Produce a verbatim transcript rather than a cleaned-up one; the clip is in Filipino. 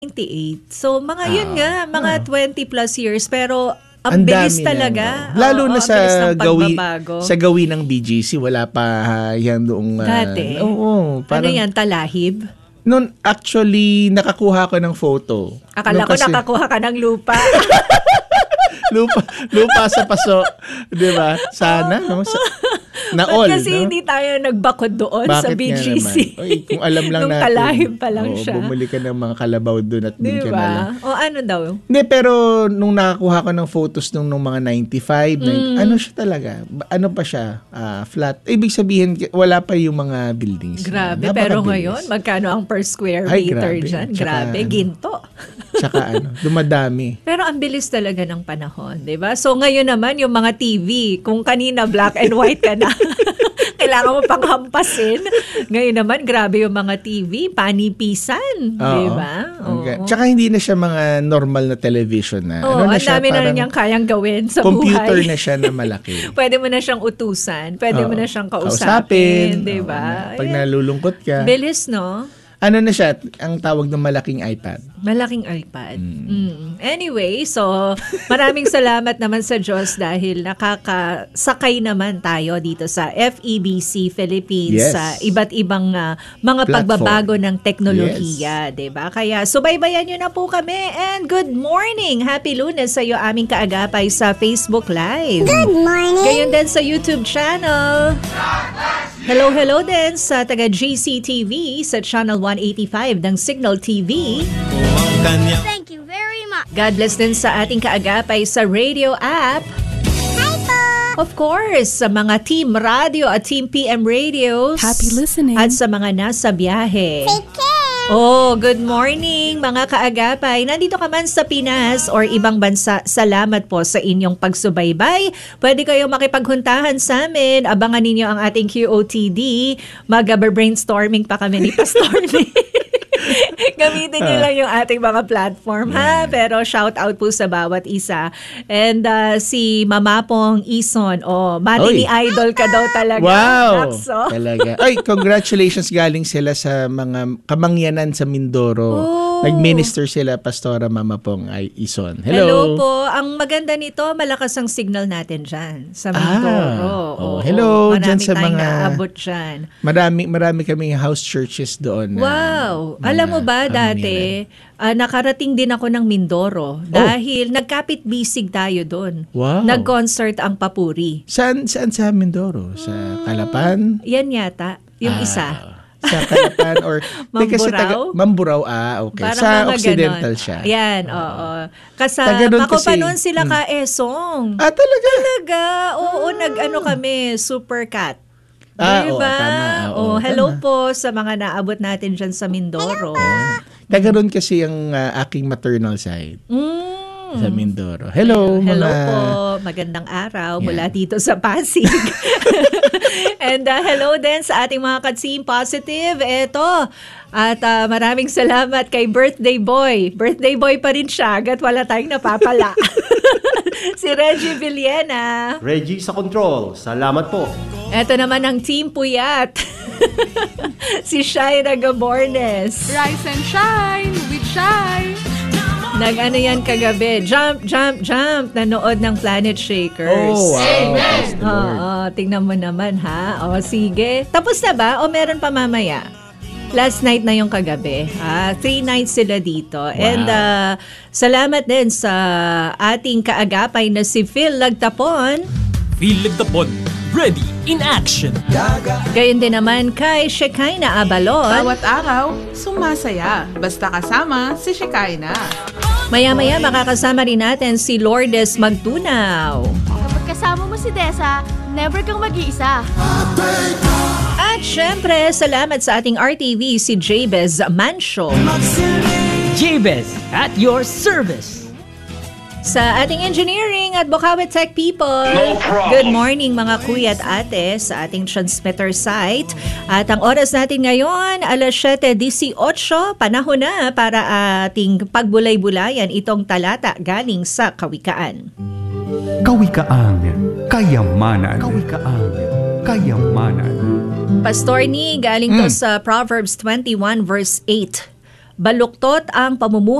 ninety-eight. So mga yun Ah, nga, mga ah. twenty plus years pero ang Ang bilis dami talaga. na, no? Lalo Oo, na ang sa bilis ng gawi pagbabago. sa gawi ng B G C, wala pa ah, yan doong ah, Dati? Oo, Ano parang yan, talahib? noon actually nakakuha ko ng photo. Akala Nung ko kasi- nakakuha ka ng lupa. lupa lupa sa paso, 'di ba? Sana no sa, na all, Ba't kasi no? hindi tayo nagbakod doon Bakit sa B nga G C? naman? Oy, kung alam lang Nung natin. talahib pa lang oo, siya. Bumuli ka ng mga kalabaw doon at doon ka na lang. Diba? O ano daw? Hindi, pero nung nakakuha ko ng photos nung, nung mga ninety-five, ninety, ano siya talaga? Ba- Ano pa siya? Ah, flat. Ibig sabihin, wala pa yung mga buildings. Grabe. Napakabilis. Pero ngayon, magkano ang per square Ay, meter grabe. dyan? Tsaka Grabe. ano, Ginto. Tsaka ano, dumadami. Pero ang bilis talaga ng panahon, 'di ba? So ngayon naman yung mga T V, kung kanina black and white ka na, kailangan mo pang hampasin. Ngayon naman grabe yung mga T V, panipisan, 'di ba? Okay. Tsaka hindi na siya mga normal na television na. Oo, ano na ang siya, dami na parang niyang kayang gawin sa computer buhay. na siya na malaki. Pwede mo na siyang utusan, pwede mo Oo. na siyang kausapin, 'di Oo, ba? na. Pag nalulungkot ka. Bilis, no? Ano na siya, ang tawag ng malaking iPad. Malaking iPad. Mm. Anyway, so maraming salamat naman sa Diyos dahil nakakasakay naman tayo dito sa F E B C Philippines Yes. sa iba't ibang uh, mga Platform. pagbabago ng teknolohiya, 'di ba? Kaya subaybayan niyo na po kami and good morning. Happy Lunes sa iyo aming kaagapay sa Facebook Live. Good morning. Gayon din sa YouTube channel. Hello, hello din sa taga G C T V sa channel one eighty-five ng Signal T V. Thank you very much. God bless din sa ating kaagapay sa radio app. Hi po. Of course, sa mga Team Radio at Team P M Radios. Happy listening. At sa mga nasa biyahe. Take care. Oh, good morning mga kaagapay. Nandito ka man sa Pinas or ibang bansa, salamat po sa inyong pagsubaybay. Pwede kayo makipaghuntahan sa amin. Abangan ninyo ang ating Q O T D. Mag-brainstorming pa kami ni Pastor Nick. Gamitin nyo lang yung ating mga platform, ha? Pero shout out po sa bawat isa. And uh, si Mama Pong Ison, oh, mati ni idol ka daw talaga. Wow! Nakso. Talaga. Ay, congratulations galing sila sa mga kamangyanan sa Mindoro. Oh. Nag-minister sila, Pastora Mama Pong ay Ison. Hello. Hello. po. Ang maganda nito, malakas ang signal natin dyan sa Mindoro. Ah, oh, Oo, hello marami dyan sa tayong mga- naaabot dyan. Marami, marami kaming house churches doon. na Wow! mga Alam mo ba, kamangyanan. dati, ah, nakarating din ako ng Mindoro dahil nagkapit-bisig tayo doon. Wow. Nag-concert ang Papuri. Saan, saan sa Mindoro? Sa Calapan? Yan yata, yung Ah, isa. Sa Calapan or Di kasi taga, Mamburao? Mamburao, ah, okay. Parang Sa mga Occidental ganon. siya. Yan, oo. Kasama Taga doon ako pa kasi- noon sila Hmm. ka Esong. Ah, talaga? Talaga, oo, nag-ano kami, super cat. Ah, Diba? oo, tama, oo, oh, hello tama. po sa mga naabot natin dyan sa Mindoro. Taga doon kasi ang ah, aking maternal side. Mm. Sa Mindoro. Hello, Hello mga... po. Magandang araw Yeah. mula dito sa Pasig. And uh, hello din sa ating mga Katsim Positive. Eto. At uh, maraming salamat kay Birthday Boy. Birthday Boy pa rin siya agad wala tayong napapala. Si Reggie Villena. Reggie sa control. Salamat po. Eto naman ang Team Puyat. Si Shaira Gabornes. Rise and shine with Shine. Nag-ano yan kagabi. Jump, jump, jump. Nanood ng Planet Shakers. Oh, wow. Praise the Lord. Oo, tingnan mo naman ha. O, sige. Tapos na ba? O meron pa mamaya? Last night na yung kagabi. Ah, three nights sila dito. And uh, salamat din sa ating kaagapay na si Phil Lagtapon. Phil Lagtapon, ready in action. Gayon din naman kay Shekinah Abalon. Bawat araw, sumasaya. Basta kasama si Shekinah. Maya-maya makakasama rin natin si Lourdes Magtunaw. Kapag kasama mo si Desa, never kang mag-iisa. At syempre, salamat sa ating R T V si Jabez Mancio. Jabez, at your service. Sa ating engineering at Bukawi Tech people, good morning mga kuya at ate sa ating transmitter site. At ang oras natin ngayon, alas siyete dieciocho, panahon na para ating pagbulay-bulayan itong talata galing sa Kawikaan. Kawikaan, kayamanan. Kawikaan, kayamanan. Pastor ni, galing to sa Proverbs twenty-one verse eight. baluktot ang pamumuhay